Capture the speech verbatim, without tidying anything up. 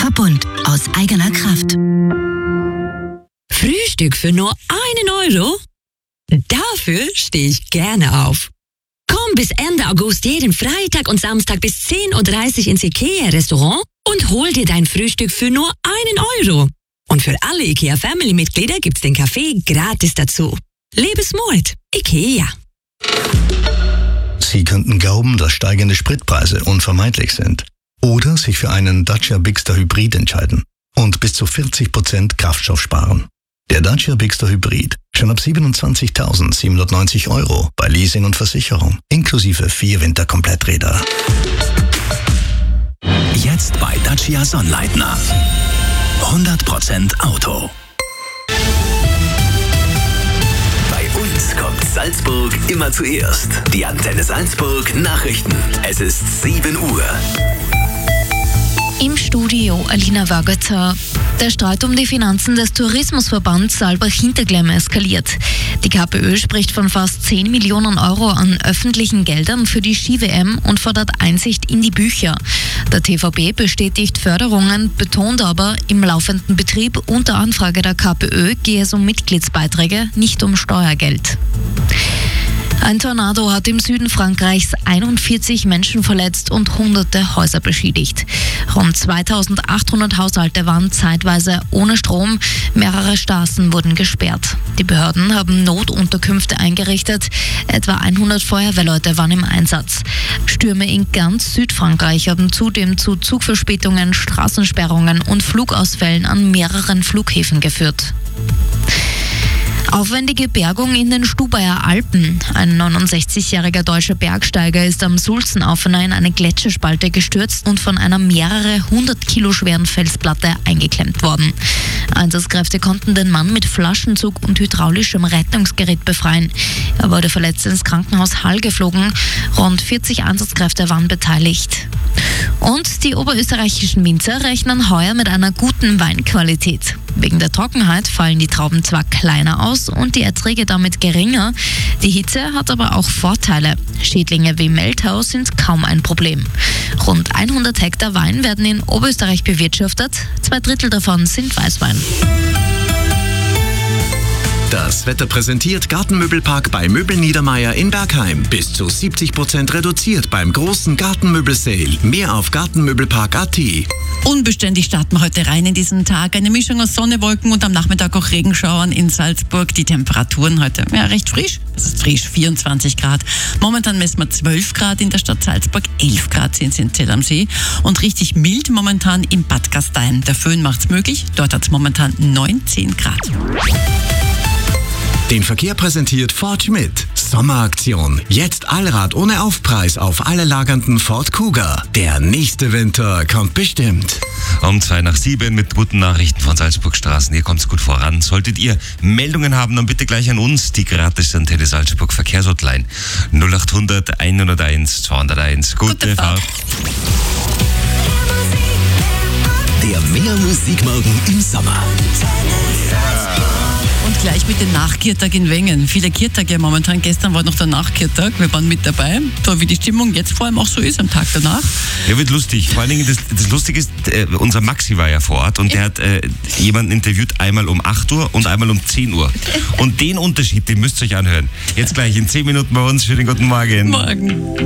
Verbund aus eigener Kraft. Frühstück für nur einen Euro? Dafür stehe ich gerne auf. Komm bis Ende August jeden Freitag und Samstag bis zehn Uhr dreißig ins IKEA-Restaurant und hol dir dein Frühstück für nur einen Euro. Und für alle IKEA-Family-Mitglieder gibt's den Kaffee gratis dazu. Lebensmut, IKEA. Sie könnten glauben, dass steigende Spritpreise unvermeidlich sind. Oder sich für einen Dacia Bigster Hybrid entscheiden und bis zu vierzig Prozent Kraftstoff sparen. Der Dacia Bigster Hybrid schon ab siebenundzwanzigtausendsiebenhundertneunzig Euro bei Leasing und Versicherung, inklusive vier Winterkompletträder. Jetzt bei Dacia Sonnleitner. hundert Prozent Auto. Bei uns kommt Salzburg immer zuerst. Die Antenne Salzburg Nachrichten. Es ist sieben Uhr. Im Studio Alina Wagater. Der Streit um die Finanzen des Tourismusverbands Saalbach-Hinterglemm eskaliert. Die KPÖ spricht von fast zehn Millionen Euro an öffentlichen Geldern für die Ski-W M und fordert Einsicht in die Bücher. Der T V B bestätigt Förderungen, betont aber, im laufenden Betrieb unter Anfrage der KPÖ gehe es um Mitgliedsbeiträge, nicht um Steuergeld. Ein Tornado hat im Süden Frankreichs einundvierzig Menschen verletzt und hunderte Häuser beschädigt. Rund zweitausendachthundert Haushalte waren zeitweise ohne Strom, mehrere Straßen wurden gesperrt. Die Behörden haben Notunterkünfte eingerichtet, etwa hundert Feuerwehrleute waren im Einsatz. Stürme in ganz Südfrankreich haben zudem zu Zugverspätungen, Straßensperrungen und Flugausfällen an mehreren Flughäfen geführt. Aufwendige Bergung in den Stubaier Alpen. Ein neunundsechzigjähriger deutscher Bergsteiger ist am Sulzenaufener in eine Gletscherspalte gestürzt und von einer mehrere hundert Kilo schweren Felsplatte eingeklemmt worden. Einsatzkräfte konnten den Mann mit Flaschenzug und hydraulischem Rettungsgerät befreien. Er wurde verletzt ins Krankenhaus Hall geflogen. Rund vierzig Einsatzkräfte waren beteiligt. Und die oberösterreichischen Winzer rechnen heuer mit einer guten Weinqualität. Wegen der Trockenheit fallen die Trauben zwar kleiner aus und die Erträge damit geringer. Die Hitze hat aber auch Vorteile. Schädlinge wie Mehltau sind kaum ein Problem. Rund hundert Hektar Wein werden in Oberösterreich bewirtschaftet. Zwei Drittel davon sind Weißwein. Das Wetter präsentiert Gartenmöbelpark bei Möbel Niedermeier in Bergheim. Bis zu siebzig Prozent reduziert beim großen Gartenmöbel-Sale. Mehr auf gartenmöbelpark punkt a t. Unbeständig starten wir heute rein in diesen Tag. Eine Mischung aus Sonne, Wolken und am Nachmittag auch Regenschauern in Salzburg. Die Temperaturen heute ja recht frisch. Es ist frisch, vierundzwanzig Grad. Momentan messen wir zwölf Grad in der Stadt Salzburg, elf Grad sind es in Zell am See und richtig mild momentan in Bad Gastein. Der Föhn macht's möglich. Dort hat es momentan neunzehn Grad. Den Verkehr präsentiert Ford Schmidt. Sommeraktion. Jetzt Allrad ohne Aufpreis auf alle lagernden Ford Kuga. Der nächste Winter kommt bestimmt. Um zwei nach sieben mit guten Nachrichten von Salzburgstraßen. Hier kommt's gut voran. Solltet ihr Meldungen haben, dann bitte gleich an uns. Die gratis Antenne Salzburg Verkehrshotline null acht hundert hunderteins zweihunderteins. Gute, Gute Fahrt. Fahrt. Der Mehr Musikmorgen im Sommer. Und gleich mit dem Nachkirtag in Wengen. Viele Kirtage momentan. Gestern war noch der Nachkirtag. Wir waren mit dabei. So wie die Stimmung jetzt vor allem auch so ist am Tag danach. Ja, wird lustig. Vor allen Dingen, das, das Lustige ist, äh, unser Maxi war ja vor Ort und der hat äh, jemanden interviewt, einmal um acht Uhr und einmal um zehn Uhr. Und den Unterschied, den müsst ihr euch anhören. Jetzt gleich in zehn Minuten bei uns. Schönen guten Morgen. Morgen.